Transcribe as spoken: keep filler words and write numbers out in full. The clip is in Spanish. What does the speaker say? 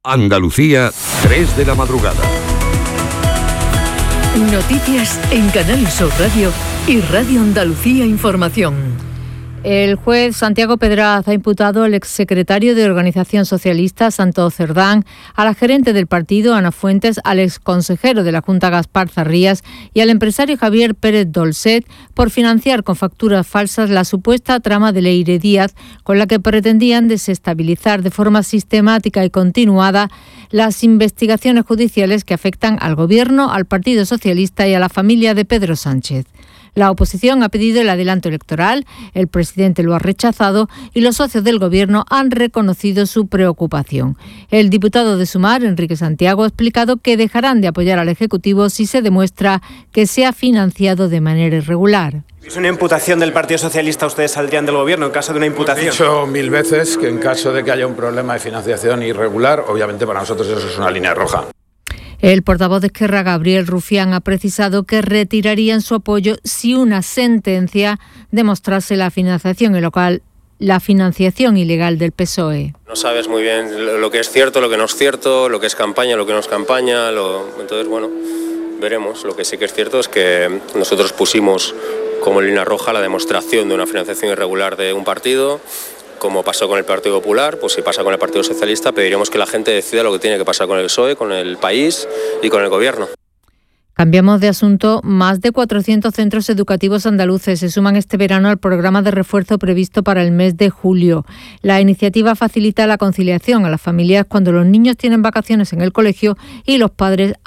Andalucía, tres de la madrugada. Noticias en Canal Sur Radio y Radio Andalucía Información. El juez Santiago Pedraz ha imputado al exsecretario de Organización Socialista, Santos Cerdán, a la gerente del partido, Ana Fuentes, al exconsejero de la Junta, Gaspar Zarrías, y al empresario Javier Pérez Dolcet por financiar con facturas falsas la supuesta trama de Leire Díaz, con la que pretendían desestabilizar de forma sistemática y continuada las investigaciones judiciales que afectan al Gobierno, al Partido Socialista y a la familia de Pedro Sánchez. La oposición ha pedido el adelanto electoral, el presidente lo ha rechazado y los socios del Gobierno han reconocido su preocupación. El diputado de Sumar, Enrique Santiago, ha explicado que dejarán de apoyar al Ejecutivo si se demuestra que se ha financiado de manera irregular. ¿Es una imputación del Partido Socialista? ¿Ustedes saldrían del Gobierno en caso de una imputación? He dicho mil veces que en caso de que haya un problema de financiación irregular, obviamente para nosotros eso es una línea roja. El portavoz de Esquerra, Gabriel Rufián, ha precisado que retirarían su apoyo si una sentencia demostrase la financiación ilegal, la financiación ilegal del P S O E. No sabes muy bien lo que es cierto, lo que no es cierto, lo que es campaña, lo que no es campaña. Lo... Entonces, bueno, veremos. Lo que sí que es cierto es que nosotros pusimos como línea roja la demostración de una financiación irregular de un partido. Como pasó con el Partido Popular, pues si pasa con el Partido Socialista, pediremos que la gente decida lo que tiene que pasar con el P S O E, con el país y con el Gobierno. Cambiamos de asunto. Más de cuatrocientos centros educativos andaluces se suman este verano al programa de refuerzo previsto para el mes de julio. La iniciativa facilita la conciliación a las familias cuando los niños tienen vacaciones en el colegio y los padres